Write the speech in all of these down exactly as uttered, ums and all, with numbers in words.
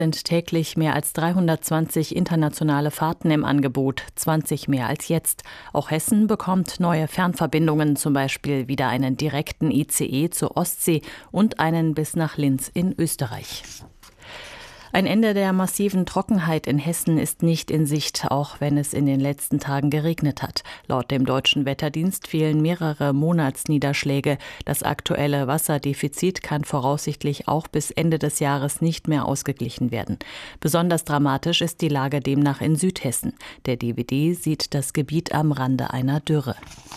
sind täglich mehr als dreihundertzwanzig internationale Fahrten im Angebot, zwanzig mehr als jetzt. Auch Hessen bekommt neue Fernverbindungen, zum Beispiel wieder einen direkten I C E zur Ostsee und einen bis nach Linz in Österreich. Ein Ende der massiven Trockenheit in Hessen ist nicht in Sicht, auch wenn es in den letzten Tagen geregnet hat. Laut dem Deutschen Wetterdienst fehlen mehrere Monatsniederschläge. Das aktuelle Wasserdefizit kann voraussichtlich auch bis Ende des Jahres nicht mehr ausgeglichen werden. Besonders dramatisch ist die Lage demnach in Südhessen. Der D W D sieht das Gebiet am Rande einer Dürre.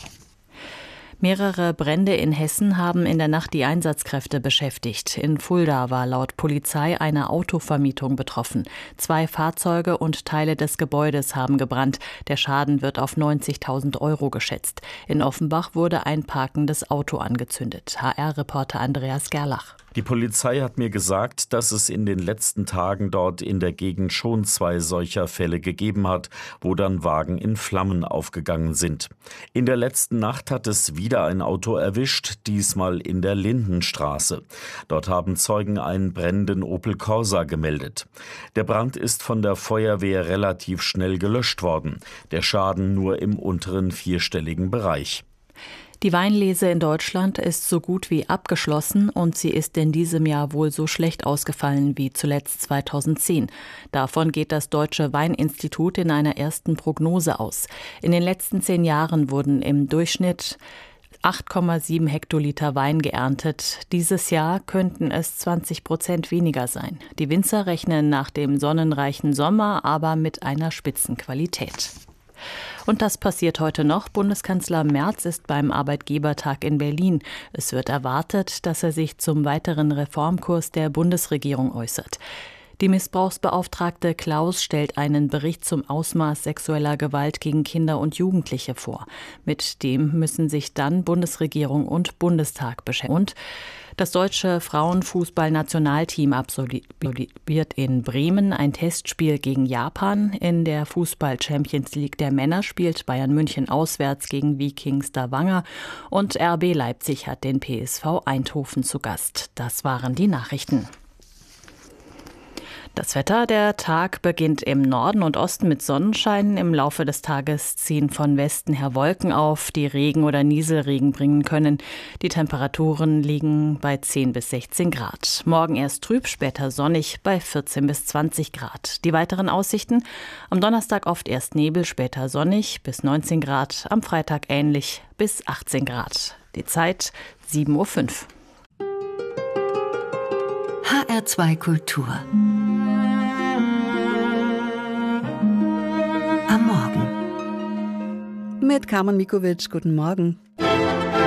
Mehrere Brände in Hessen haben in der Nacht die Einsatzkräfte beschäftigt. In Fulda war laut Polizei eine Autovermietung betroffen. Zwei Fahrzeuge und Teile des Gebäudes haben gebrannt. Der Schaden wird auf neunzigtausend Euro geschätzt. In Offenbach wurde ein parkendes Auto angezündet. H R-Reporter Andreas Gerlach. Die Polizei hat mir gesagt, dass es in den letzten Tagen dort in der Gegend schon zwei solcher Fälle gegeben hat, wo dann Wagen in Flammen aufgegangen sind. In der letzten Nacht hat es wieder ein Auto erwischt, diesmal in der Lindenstraße. Dort haben Zeugen einen brennenden Opel Corsa gemeldet. Der Brand ist von der Feuerwehr relativ schnell gelöscht worden. Der Schaden nur im unteren vierstelligen Bereich. Die Weinlese in Deutschland ist so gut wie abgeschlossen und sie ist in diesem Jahr wohl so schlecht ausgefallen wie zuletzt zweitausendzehn. Davon geht das Deutsche Weininstitut in einer ersten Prognose aus. In den letzten zehn Jahren wurden im Durchschnitt acht Komma sieben Hektoliter Wein geerntet. Dieses Jahr könnten es zwanzig Prozent weniger sein. Die Winzer rechnen nach dem sonnenreichen Sommer aber mit einer Spitzenqualität. Und das passiert heute noch. Bundeskanzler Merz ist beim Arbeitgebertag in Berlin. Es wird erwartet, dass er sich zum weiteren Reformkurs der Bundesregierung äußert. Die Missbrauchsbeauftragte Klaus stellt einen Bericht zum Ausmaß sexueller Gewalt gegen Kinder und Jugendliche vor. Mit dem müssen sich dann Bundesregierung und Bundestag beschäftigen. Und das deutsche Frauenfußballnationalteam absolviert in Bremen ein Testspiel gegen Japan. In der Fußball-Champions League der Männer spielt Bayern München auswärts gegen Vikings Stavanger und R B Leipzig hat den P S V Eindhoven zu Gast. Das waren die Nachrichten. Das Wetter, der Tag beginnt im Norden und Osten mit Sonnenschein. Im Laufe des Tages ziehen von Westen her Wolken auf, die Regen oder Nieselregen bringen können. Die Temperaturen liegen bei zehn bis sechzehn Grad. Morgen erst trüb, später sonnig bei vierzehn bis zwanzig Grad. Die weiteren Aussichten: am Donnerstag oft erst Nebel, später sonnig bis neunzehn Grad. Am Freitag ähnlich bis achtzehn Grad. Die Zeit sieben Uhr fünf. H R zwei Kultur. Am Morgen. Mit Carmen Mikovic, guten Morgen.